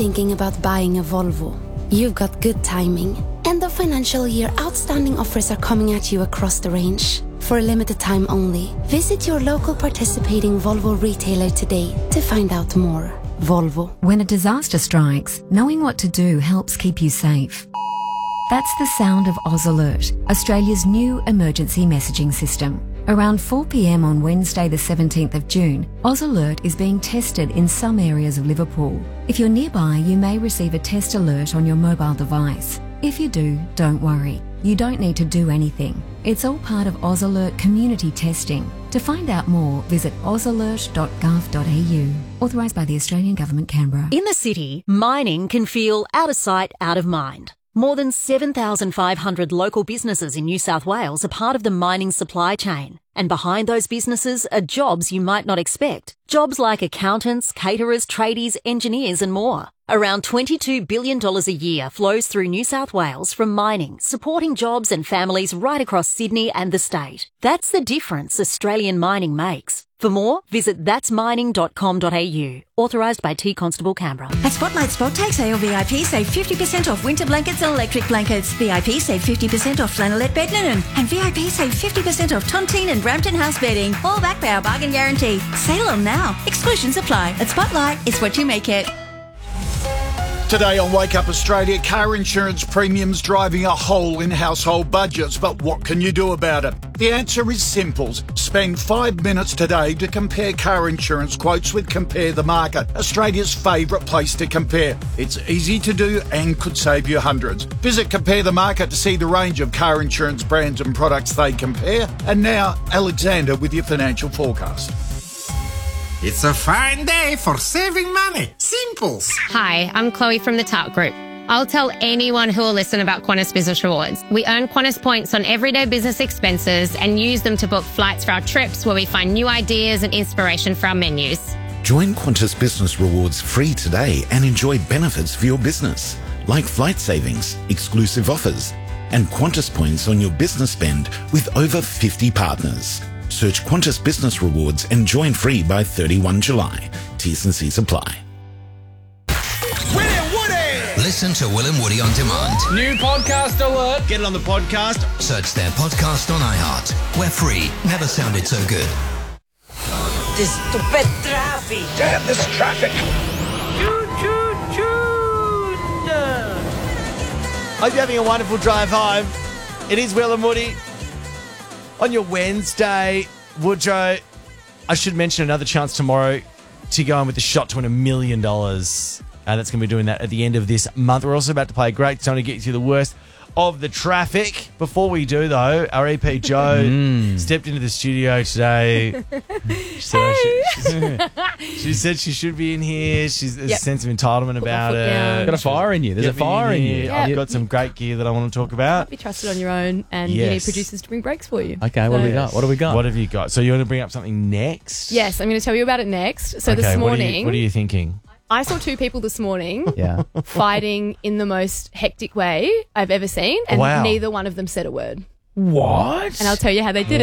thinking about buying a Volvo? You've got good timing. End of financial year outstanding offers are coming at you across the range. For a limited time only, visit your local participating Volvo retailer today to find out more. Volvo. When a disaster strikes, knowing what to do helps keep you safe. That's the sound of Oz Alert, Australia's new emergency messaging system. Around 4 p.m. on Wednesday the 17th of June, Oz Alert is being tested in some areas of Liverpool. If you're nearby, you may receive a test alert on your mobile device. If you do, don't worry. You don't need to do anything. It's all part of Oz Alert community testing. To find out more, visit ozalert.gov.au. Authorised by the Australian Government, Canberra. In the city, mining can feel out of sight, out of mind. More than 7,500 local businesses in New South Wales are part of the mining supply chain. And behind those businesses are jobs you might not expect. Jobs like accountants, caterers, tradies, engineers and more. Around $22 billion a year flows through New South Wales from mining, supporting jobs and families right across Sydney and the state. That's the difference Australian mining makes. For more, visit that'smining.com.au. Authorised by T Constable, Canberra. At Spotlight Spot Take Sale, VIP save 50% off winter blankets and electric blankets. VIP save 50% off flannelette bed linen. And VIP save 50% off Tontine and Brampton house bedding. All backed by our bargain guarantee. Sale on now. Exclusions apply. At Spotlight, it's what you make it. Today on Wake Up Australia, car insurance premiums driving a hole in household budgets. But what can you do about it? The answer is simple. Spend 5 minutes today to compare car insurance quotes with Compare the Market, Australia's favourite place to compare. It's easy to do and could save you hundreds. Visit Compare the Market to see the range of car insurance brands and products they compare. And now, Alexander with your financial forecast. It's a fine day for saving money. Simples. Hi, I'm Chloe from the Tart Group. I'll tell anyone who will listen about Qantas Business Rewards. We earn Qantas points on everyday business expenses and use them to book flights for our trips where we find new ideas and inspiration for our menus. Join Qantas Business Rewards free today and enjoy benefits for your business, like flight savings, exclusive offers, and Qantas points on your business spend with over 50 partners. Search Qantas Business Rewards and join free by 31 July. T's and C's apply. Will and Woody! Listen to Will and Woody on demand. New podcast alert. Get it on the podcast. Search their podcast on iHeart. We're free. Never sounded so good. This stupid traffic. Damn this traffic. Choo, choo, choo. Hope you're having a wonderful drive home. It is Will and Woody. On your Wednesday, Woodrow, I should mention another chance tomorrow to go in with the shot to win $1 million. That's going to be doing that at the end of this month. We're also about to play a great song to get you through the worst of the traffic. Before we do, though, our EP Joe stepped into the studio today. She said she should be in here. She's a sense of entitlement about it. Got a fire in you. There's a fire in you. I've got some great gear that I want to talk about. Be trusted on your own, and you need producers to bring breaks for you. Okay, what do we got? What have you got? So you want to bring up something next? Yes, I'm going to tell you about it next. So this morning... What are you thinking? I saw two people this morning fighting in the most hectic way I've ever seen, and neither one of them said a word. What? And I'll tell you how they did it.